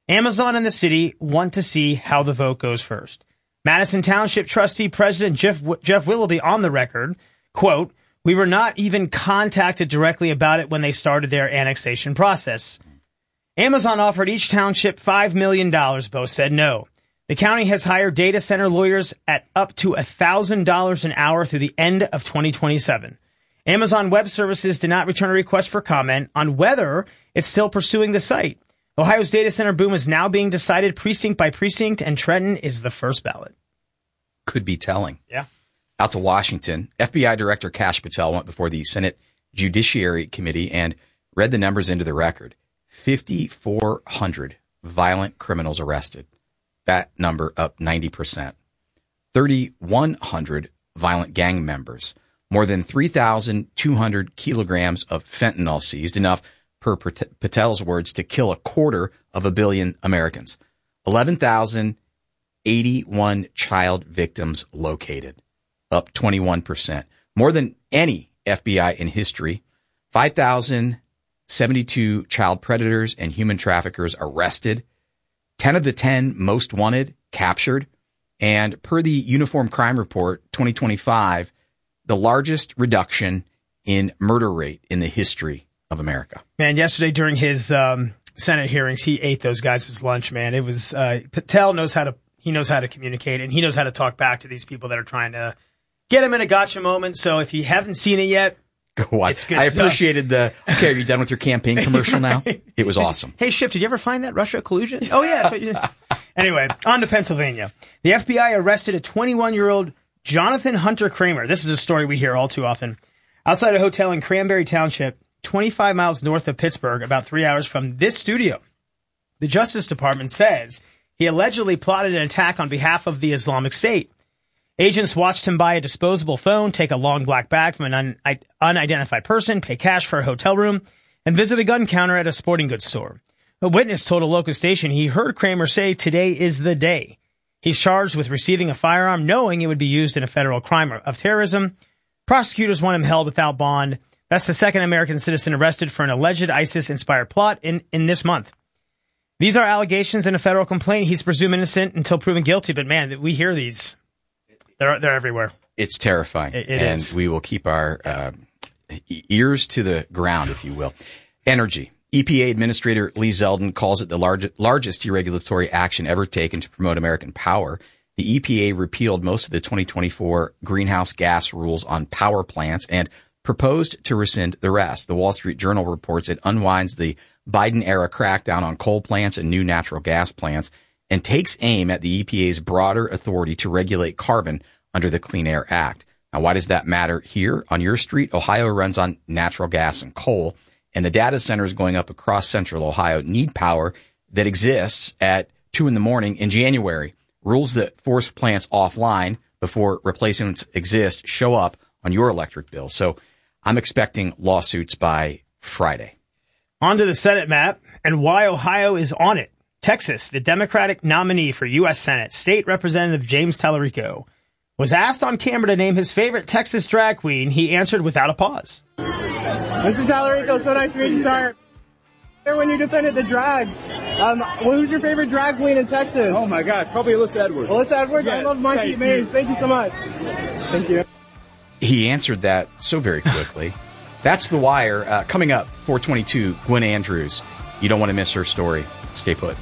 Amazon and the city want to see how the vote goes first. Madison Township trustee President Jeff Willoughby on the record, quote, "We were not even contacted directly about it when they started their annexation process." Amazon offered each township $5 million. Both said no. The county has hired data center lawyers at up to $1,000 an hour through the end of 2027. Amazon Web Services did not return a request for comment on whether it's still pursuing the site. Ohio's data center boom is now being decided precinct by precinct, and Trenton is the first ballot. Could be telling. Yeah. Out to Washington, FBI Director Kash Patel went before the Senate Judiciary Committee and read the numbers into the record. 5,400 violent criminals arrested. That number up 90%. 3,100 violent gang members. More than 3,200 kilograms of fentanyl seized, enough, per Patel's words, to kill 250 million Americans. 11,081 child victims located, up 21%. More than any FBI in history. 5,072 child predators and human traffickers arrested. 10 of the 10 most wanted captured. And per the Uniform Crime Report 2025, the largest reduction in murder rate in the history of America. Man, yesterday during his Senate hearings, he ate those guys' lunch, man. It was Patel knows how to communicate, and he knows how to talk back to these people that are trying to get him in a gotcha moment. So if you haven't seen it yet, go watch. It's good I stuff. appreciated the, okay, are you done with your campaign commercial now? It was awesome. Hey, Schiff, did you ever find that Russia collusion? Oh, yeah. Anyway, on to Pennsylvania. The FBI arrested a 21-year-old Jonathan Hunter Kramer. This is a story we hear all too often. Outside a hotel in Cranberry Township, 25 miles north of Pittsburgh, about 3 hours from this studio. The Justice Department says he allegedly plotted an attack on behalf of the Islamic State. Agents watched him buy a disposable phone, take a long black bag from an unidentified person, pay cash for a hotel room, and visit a gun counter at a sporting goods store. A witness told a local station he heard Kramer say, "Today is the day." He's charged with receiving a firearm, knowing it would be used in a federal crime of terrorism. Prosecutors want him held without bond. That's the second American citizen arrested for an alleged ISIS-inspired plot in this month. These are allegations in a federal complaint. He's presumed innocent until proven guilty, but man, we hear these. They're everywhere. It's terrifying. It and is. We will keep our ears to the ground, if you will. Energy. EPA Administrator Lee Zeldin calls it the largest deregulatory action ever taken to promote American power. The EPA repealed most of the 2024 greenhouse gas rules on power plants and proposed to rescind the rest. The Wall Street Journal reports it unwinds the Biden-era crackdown on coal plants and new natural gas plants and takes aim at the EPA's broader authority to regulate carbon under the Clean Air Act. Now, why does that matter here? On your street, Ohio runs on natural gas and coal, and the data centers going up across central Ohio need power that exists at 2 a.m. in January. Rules that force plants offline before replacements exist show up on your electric bill. So I'm expecting lawsuits by Friday. On to the Senate map and why Ohio is on it. Texas, the Democratic nominee for U.S. Senate, State Representative James Tallarico, was asked on camera to name his favorite Texas drag queen. He answered without a pause. Mr. Tallarico, so nice to meet you, sir. When you defended the drags, who's your favorite drag queen in Texas? Oh my gosh, probably Alyssa Edwards. Alyssa Edwards? Yes, I love Monkey Maze. Thank you so much. Thank you. He answered that so very quickly. That's The Wire. Coming up, 422, Gwen Andrews. You don't want to miss her story. Stay put.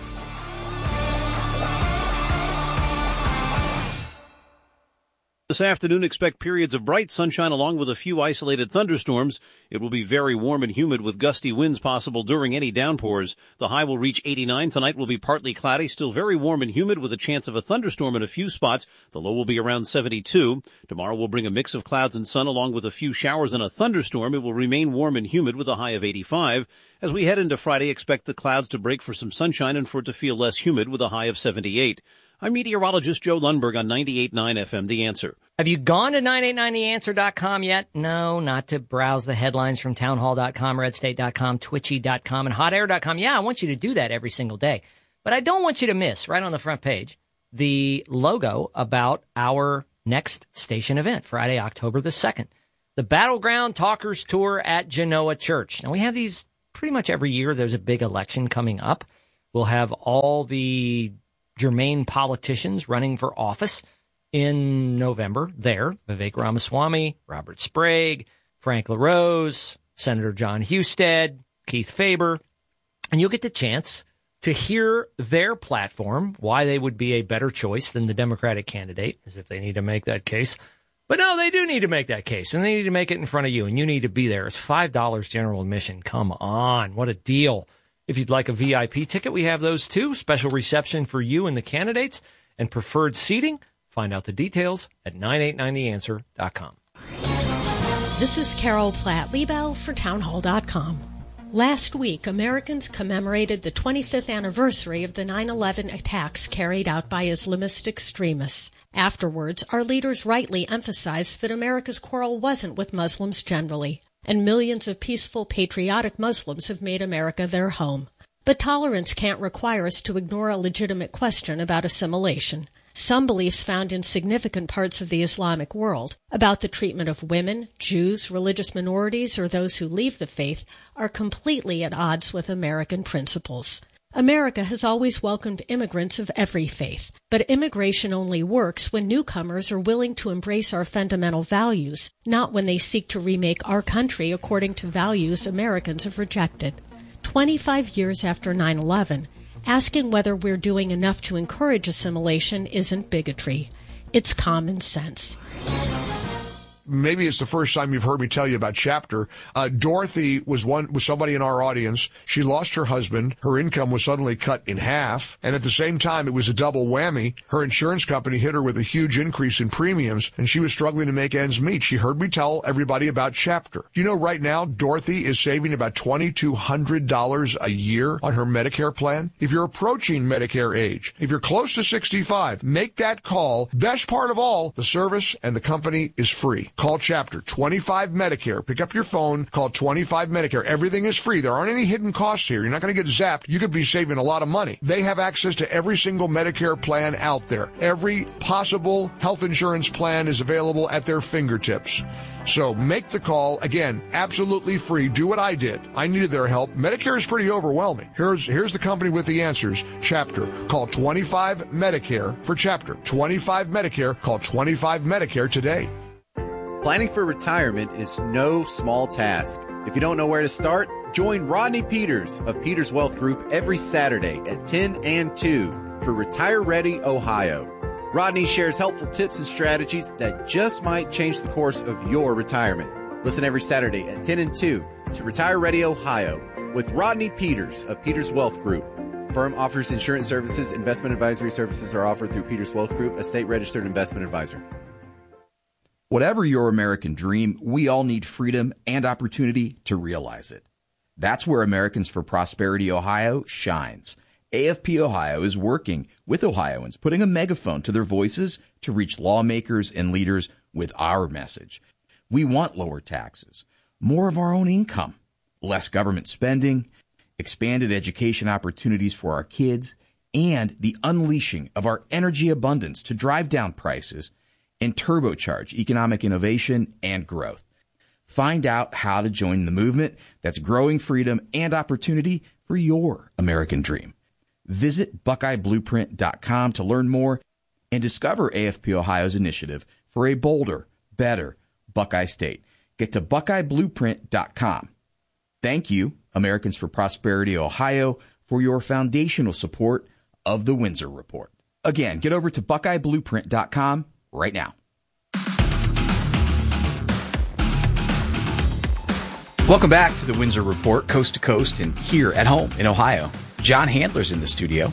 This afternoon, expect periods of bright sunshine along with a few isolated thunderstorms. It will be very warm and humid with gusty winds possible during any downpours. The high will reach 89. Tonight will be partly cloudy, still very warm and humid with a chance of a thunderstorm in a few spots. The low will be around 72. Tomorrow will bring a mix of clouds and sun along with a few showers and a thunderstorm. It will remain warm and humid with a high of 85. As we head into Friday, expect the clouds to break for some sunshine and for it to feel less humid with a high of 78. I'm meteorologist Joe Lundberg on 98.9 FM, The Answer. Have you gone to 989theanswer.com yet? No, not to browse the headlines from townhall.com, redstate.com, twitchy.com, and hotair.com. Yeah, I want you to do that every single day. But I don't want you to miss, right on the front page, the logo about our next station event, Friday, October the 2nd. The Battleground Talkers Tour at Genoa Church. Now, we have these pretty much every year. There's a big election coming up. We'll have all the germane politicians running for office in November there. Vivek Ramaswamy, Robert Sprague, Frank LaRose, Senator John Husted, Keith Faber. And you'll get the chance to hear their platform, why they would be a better choice than the Democratic candidate, as if they need to make that case. But no, they do need to make that case, and they need to make it in front of you, and you need to be there. It's $5 general admission. Come on. What a deal. If you'd like a VIP ticket, we have those too. Special reception for you and the candidates and preferred seating. Find out the details at 989theanswer.com. This is Carol Platt-Liebau for townhall.com. Last week, Americans commemorated the 25th anniversary of the 9/11 attacks carried out by Islamist extremists. Afterwards, our leaders rightly emphasized that America's quarrel wasn't with Muslims generally, and millions of peaceful, patriotic Muslims have made America their home. But tolerance can't require us to ignore a legitimate question about assimilation. Some beliefs found in significant parts of the Islamic world about the treatment of women, Jews, religious minorities, or those who leave the faith are completely at odds with American principles. America has always welcomed immigrants of every faith, but immigration only works when newcomers are willing to embrace our fundamental values, not when they seek to remake our country according to values Americans have rejected. 25 years after 9/11, asking whether we're doing enough to encourage assimilation isn't bigotry. It's common sense. Maybe it's the first time you've heard me tell you about Chapter. Dorothy was somebody in our audience. She lost her husband. Her income was suddenly cut in half. And at the same time, it was a double whammy. Her insurance company hit her with a huge increase in premiums, and she was struggling to make ends meet. She heard me tell everybody about Chapter. You know, right now, Dorothy is saving about $2,200 a year on her Medicare plan. If you're approaching Medicare age, if you're close to 65, make that call. Best part of all, the service and the company is free. Call Chapter 25 Medicare. Pick up your phone. Call 25 Medicare. Everything is free. There aren't any hidden costs here. You're not going to get zapped. You could be saving a lot of money. They have access to every single Medicare plan out there. Every possible health insurance plan is available at their fingertips. So make the call. Again, absolutely free. Do what I did. I needed their help. Medicare is pretty overwhelming. Here's the company with the answers. Chapter. Call 25 Medicare for Chapter. 25 Medicare. Call 25 Medicare today. Planning for retirement is no small task. If you don't know where to start, join Rodney Peters of Peters Wealth Group every Saturday at 10 and 2 for Retire Ready Ohio. Rodney shares helpful tips and strategies that just might change the course of your retirement. Listen every Saturday at 10 and 2 to Retire Ready Ohio with Rodney Peters of Peters Wealth Group. Firm offers insurance services. Investment advisory services are offered through Peters Wealth Group, a state-registered investment advisor. Whatever your American dream, we all need freedom and opportunity to realize it. That's where Americans for Prosperity Ohio shines. AFP Ohio is working with Ohioans, putting a megaphone to their voices to reach lawmakers and leaders with our message. We want lower taxes, more of our own income, less government spending, expanded education opportunities for our kids, and the unleashing of our energy abundance to drive down prices and turbocharge economic innovation and growth. Find out how to join the movement that's growing freedom and opportunity for your American dream. Visit BuckeyeBlueprint.com to learn more and discover AFP Ohio's initiative for a bolder, better Buckeye State. Get to BuckeyeBlueprint.com. Thank you, Americans for Prosperity Ohio, for your foundational support of the Windsor Report. Again, get over to BuckeyeBlueprint.com right now. Welcome back to the Windsor Report, coast to coast and here at home in Ohio. John Handler's in the studio.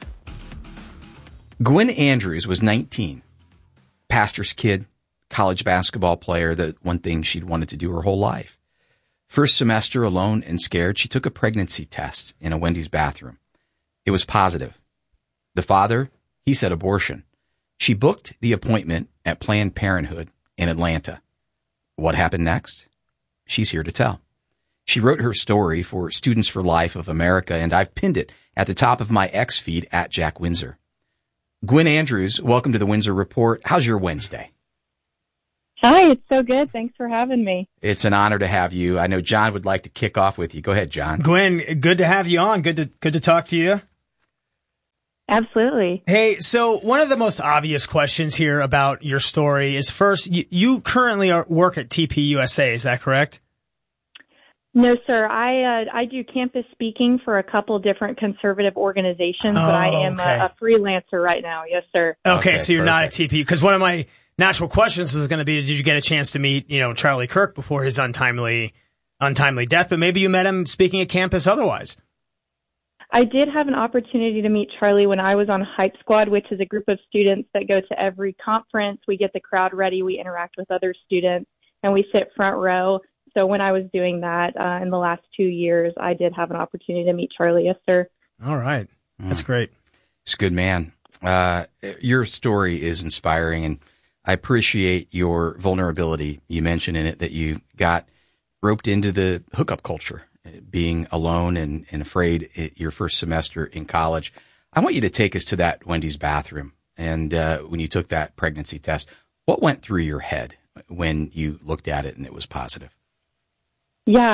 Gwen Andrews was 19, pastor's kid, college basketball player, the one thing she'd wanted to do her whole life. First semester, alone and scared, she took a pregnancy test in a Wendy's bathroom. It was positive. The father, he said abortion. She booked the appointment at Planned Parenthood in Atlanta. What happened next? She's here to tell. She wrote her story for Students for Life of America, and I've pinned it at the top of my X feed at Jack Windsor. Gwen Andrews, welcome to the Windsor Report. How's your Wednesday? Hi, it's so good. Thanks for having me. It's an honor to have you. I know John would like to kick off with you. Go ahead, John. Gwen, good to have you on. Good to talk to you. Absolutely. Hey, so one of the most obvious questions here about your story is first, you currently work at TPUSA, is that correct? No, sir. I do campus speaking for a couple different conservative organizations, but I am a freelancer right now. Yes, sir. Okay, so you're not at TPU. Because one of my natural questions was going to be, did you get a chance to meet, Charlie Kirk before his untimely death? But maybe you met him speaking at campus otherwise. I did have an opportunity to meet Charlie when I was on Hype Squad, which is a group of students that go to every conference. We get the crowd ready. We interact with other students, and we sit front row. So when I was doing that in the last 2 years, I did have an opportunity to meet Charlie. Yes, sir. All right. That's great. He's a good man. Your story is inspiring, and I appreciate your vulnerability. You mentioned in it that you got roped into the hookup culture, being alone and afraid your first semester in college. I want you to take us to that Wendy's bathroom. And when you took that pregnancy test, what went through your head when you looked at it and it was positive? Yeah,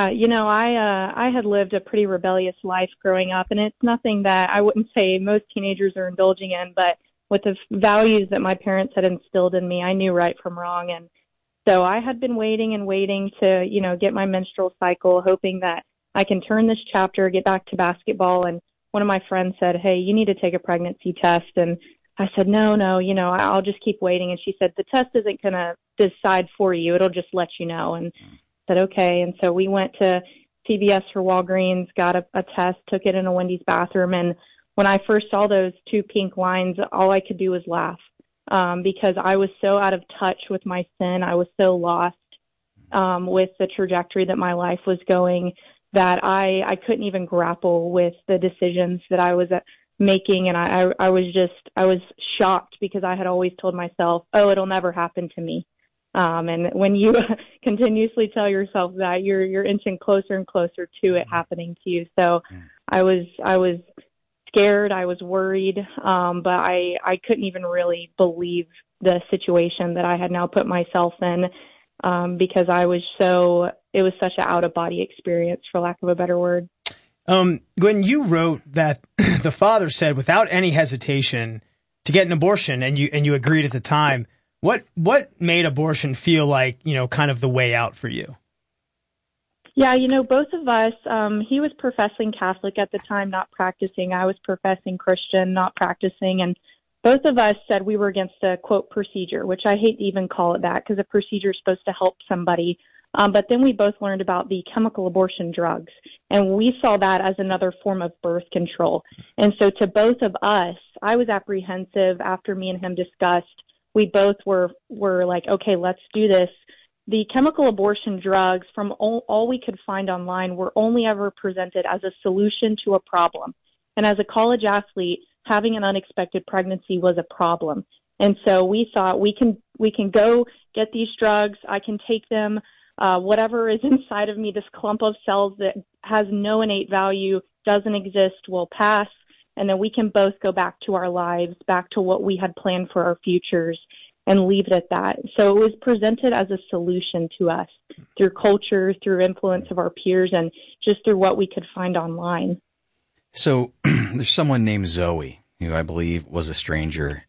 I had lived a pretty rebellious life growing up, and it's nothing that I wouldn't say most teenagers are indulging in, but with the values that my parents had instilled in me, I knew right from wrong. And so I had been waiting to, get my menstrual cycle, hoping that I can turn this chapter, get back to basketball. And one of my friends said, hey, you need to take a pregnancy test. And I said, no, I'll just keep waiting. And she said, the test isn't going to decide for you. It'll just let you know. And I said, okay. And so we went to CVS or Walgreens, got a test, took it in a Wendy's bathroom. And when I first saw those 2 pink lines, all I could do was laugh because I was so out of touch with my sin. I was so lost with the trajectory that my life was going that I couldn't even grapple with the decisions that I was making. And I was shocked because I had always told myself, oh, it'll never happen to me. And when you continuously tell yourself that, you're inching closer and closer to it happening to you. So I was scared. I was worried. But I couldn't even really believe the situation that I had now put myself in, because it was such an out of body experience, for lack of a better word. When you wrote that the father said without any hesitation to get an abortion, and you agreed at the time, what made abortion feel like, kind of the way out for you? Yeah, both of us, he was professing Catholic at the time, not practicing. I was professing Christian, not practicing. And both of us said we were against a, quote, procedure, which I hate to even call it that because a procedure is supposed to help somebody. But then we both learned about the chemical abortion drugs, and we saw that as another form of birth control. And so to both of us, I was apprehensive after me and him discussed. We both were like, okay, let's do this. The chemical abortion drugs, from all we could find online, were only ever presented as a solution to a problem. And as a college athlete, having an unexpected pregnancy was a problem. And so we thought we can go get these drugs. I can take them. Whatever is inside of me, this clump of cells that has no innate value, doesn't exist, will pass. And then we can both go back to our lives, back to what we had planned for our futures, and leave it at that. So it was presented as a solution to us through culture, through influence of our peers, and just through what we could find online. So there's someone named Zoe, who I believe was a stranger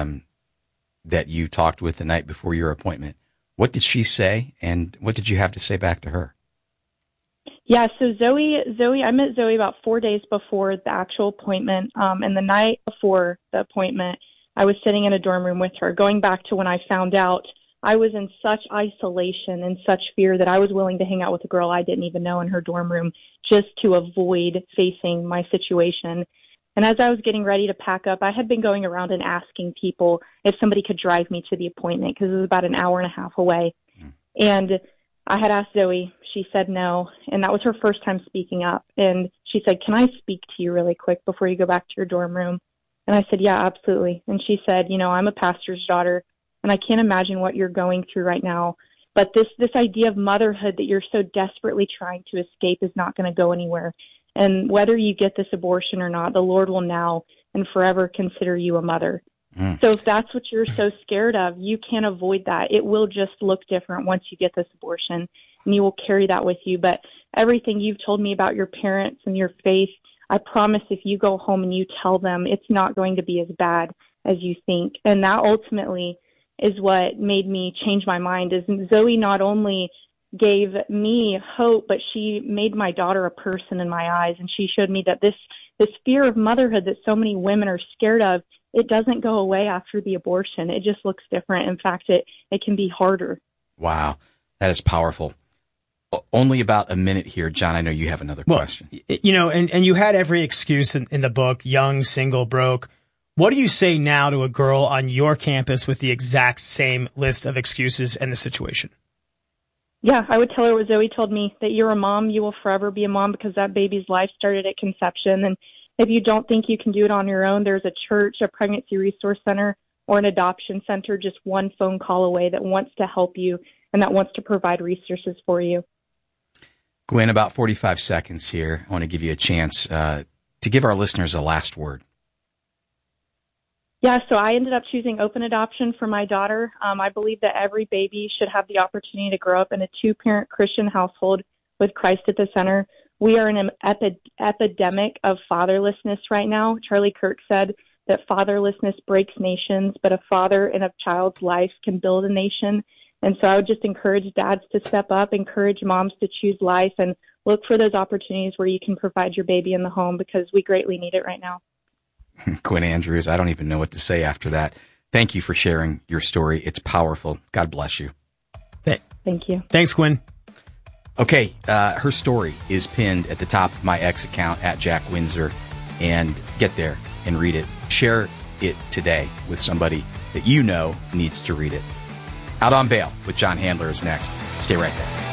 that you talked with the night before your appointment. What did she say, and what did you have to say back to her? Yeah, so Zoe, I met Zoe about 4 days before the actual appointment. And the night before the appointment, I was sitting in a dorm room with her. Going back to when I found out, I was in such isolation and such fear that I was willing to hang out with a girl I didn't even know in her dorm room just to avoid facing my situation. And as I was getting ready to pack up, I had been going around and asking people if somebody could drive me to the appointment because it was about an hour and a half away. And I had asked Zoe. She said no. And that was her first time speaking up. And she said, can I speak to you really quick before you go back to your dorm room? And I said, yeah, absolutely. And she said, I'm a pastor's daughter, and I can't imagine what you're going through right now. But this idea of motherhood that you're so desperately trying to escape is not going to go anywhere. And whether you get this abortion or not, the Lord will now and forever consider you a mother. So if that's what you're so scared of, you can't avoid that. It will just look different once you get this abortion, and you will carry that with you. But everything you've told me about your parents and your faith, I promise if you go home and you tell them, it's not going to be as bad as you think. And that ultimately is what made me change my mind. Is Zoe not only gave me hope, but she made my daughter a person in my eyes. And she showed me that this fear of motherhood that so many women are scared of, it doesn't go away after the abortion. It just looks different. In fact, it can be harder. Wow. That is powerful. Only about a minute here. John, I know you have another question. You know, and you had every excuse in the book, young, single, broke. What do you say now to a girl on your campus with the exact same list of excuses and the situation? Yeah, I would tell her what Zoe told me, that you're a mom, you will forever be a mom because that baby's life started at conception. And if you don't think you can do it on your own, there's a church, a pregnancy resource center, or an adoption center just one phone call away that wants to help you and that wants to provide resources for you. Gwen, about 45 seconds here. I want to give you a chance to give our listeners a last word. Yeah, so I ended up choosing open adoption for my daughter. I believe that every baby should have the opportunity to grow up in a two-parent Christian household with Christ at the center. We are in an epidemic of fatherlessness right now. Charlie Kirk said that fatherlessness breaks nations, but a father in a child's life can build a nation. And so I would just encourage dads to step up, encourage moms to choose life, and look for those opportunities where you can provide your baby in the home because we greatly need it right now. Gwen Andrews, I don't even know what to say after that. Thank you for sharing your story. It's powerful. God bless you. Thank you. Thanks, Gwen. Okay, her story is pinned at the top of my X account at Jack Windsor, and get there and read it. Share it today with somebody that you know needs to read it. Out on Bail with John Handler is next. Stay right there.